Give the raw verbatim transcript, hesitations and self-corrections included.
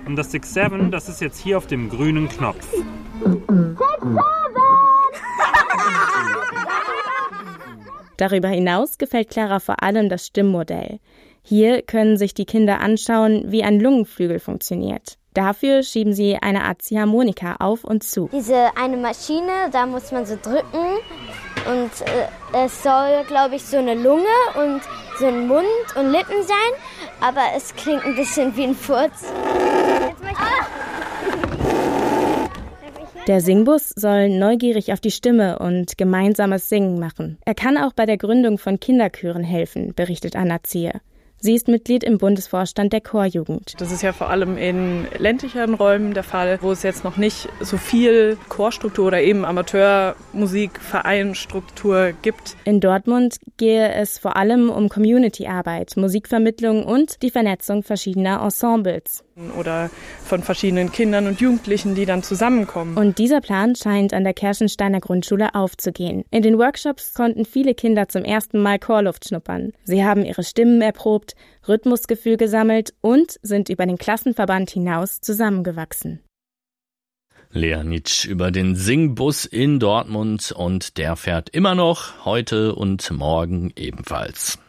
Und das Six Seven, das ist jetzt hier auf dem grünen Knopf. Darüber hinaus gefällt Clara vor allem das Stimmmodell. Hier können sich die Kinder anschauen, wie ein Lungenflügel funktioniert. Dafür schieben sie eine Art Ziehharmonika auf und zu. Diese eine Maschine, da muss man so drücken und äh, es soll, glaube ich, so eine Lunge und so ein Mund und Lippen sein, aber es klingt ein bisschen wie ein Furz. Der Singbus soll neugierig auf die Stimme und gemeinsames Singen machen. Er kann auch bei der Gründung von Kinderchören helfen, berichtet Anna Zier. Sie ist Mitglied im Bundesvorstand der Chorjugend. Das ist ja vor allem in ländlicheren Räumen der Fall, wo es jetzt noch nicht so viel Chorstruktur oder eben Amateurmusikvereinstruktur gibt. In Dortmund gehe es vor allem um Community-Arbeit, Musikvermittlung und die Vernetzung verschiedener Ensembles. Oder von verschiedenen Kindern und Jugendlichen, die dann zusammenkommen. Und dieser Plan scheint an der Kerschensteiner Grundschule aufzugehen. In den Workshops konnten viele Kinder zum ersten Mal Chorluft schnuppern. Sie haben ihre Stimmen erprobt, Rhythmusgefühl gesammelt und sind über den Klassenverband hinaus zusammengewachsen. Lea Nitsch über den Singbus in Dortmund und der fährt immer noch, heute und morgen ebenfalls.